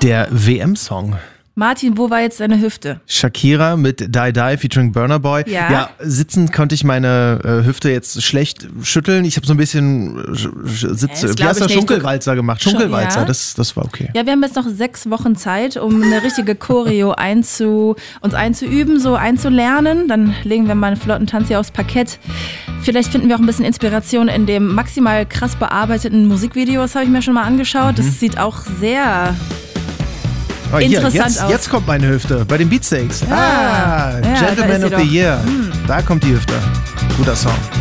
Der WM-Song. Martin, wo war jetzt deine Hüfte? Shakira mit Die Die featuring Burna Boy. Ja. Sitzend konnte ich meine Hüfte jetzt schlecht schütteln. Ich habe so ein bisschen Schunkelwalzer gemacht. Schunkelwalzer, ja. Das war okay. Ja, wir haben jetzt noch 6 Wochen Zeit, um eine richtige Choreo uns einzuüben, so einzulernen. Dann legen wir mal einen flotten Tanz hier aufs Parkett. Vielleicht finden wir auch ein bisschen Inspiration in dem maximal krass bearbeiteten Musikvideo. Das habe ich mir schon mal angeschaut. Das sieht auch sehr interessant aus. Jetzt kommt meine Hüfte bei den Beatsteaks. Ja, Gentleman of the Year. Da kommt die Hüfte. Guter Song.